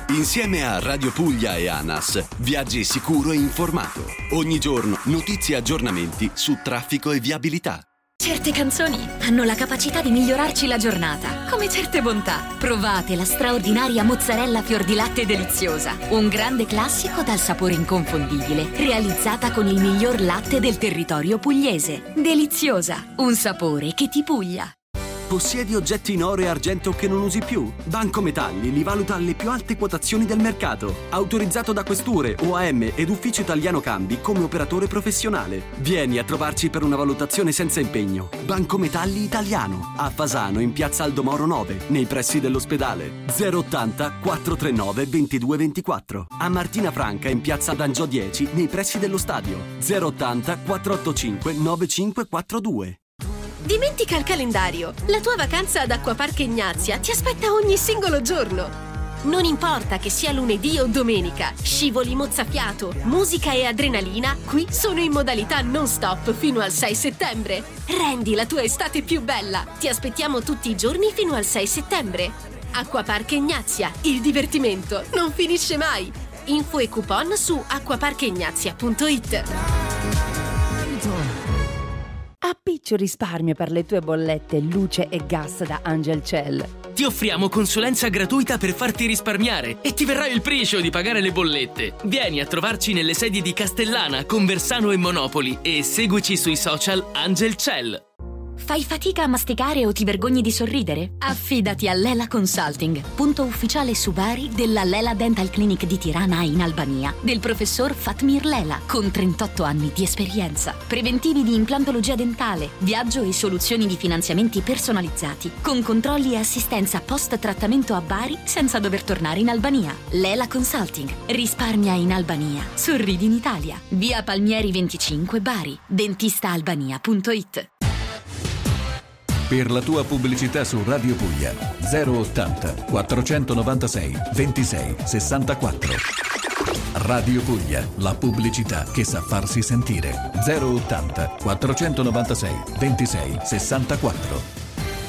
Insieme a Radio Puglia e ANAS, viaggi sicuro e informato. Ogni giorno notizie e aggiornamenti su traffico e viabilità. Certe canzoni hanno la capacità di migliorarci la giornata, come certe bontà. Provate la straordinaria mozzarella fior di latte deliziosa, un grande classico dal sapore inconfondibile, realizzata con il miglior latte del territorio pugliese. Deliziosa, un sapore che ti puglia. Possiedi oggetti in oro e argento che non usi più? Banco Metalli li valuta alle più alte quotazioni del mercato. Autorizzato da questure, OAM ed Ufficio Italiano Cambi come operatore professionale. Vieni a trovarci per una valutazione senza impegno. Banco Metalli Italiano. A Fasano in piazza Aldomoro 9, nei pressi dell'ospedale. 080 439 2224. A Martina Franca in piazza D'Angiò 10, nei pressi dello stadio. 080 485 9542. Dimentica il calendario. La tua vacanza ad Acquapark Ignazia ti aspetta ogni singolo giorno. Non importa che sia lunedì o domenica, scivoli mozzafiato, musica e adrenalina qui sono in modalità non stop fino al 6 settembre. Rendi la tua estate più bella. Ti aspettiamo tutti i giorni fino al 6 settembre. Acquapark Ignazia, il divertimento non finisce mai. Info e coupon su acquaparkignazia.it. Appiccio risparmio per le tue bollette luce e gas da Angel Cell. Ti offriamo consulenza gratuita per farti risparmiare e ti verrà il priscio di pagare le bollette. Vieni a trovarci nelle sedie di Castellana, Conversano e Monopoli e seguici sui social Angel Cell. Fai fatica a masticare o ti vergogni di sorridere? Affidati a Lela Consulting, punto ufficiale su Bari della Lela Dental Clinic di Tirana in Albania, del professor Fatmir Lela, con 38 anni di esperienza. Preventivi di implantologia dentale, viaggio e soluzioni di finanziamenti personalizzati, con controlli e assistenza post-trattamento a Bari senza dover tornare in Albania. Lela Consulting, risparmia in Albania, sorridi in Italia. Via Palmieri 25 Bari, dentistaalbania.it. Per la tua pubblicità su Radio Puglia 080 496 26 64. Radio Puglia, la pubblicità che sa farsi sentire. 080 496 26 64.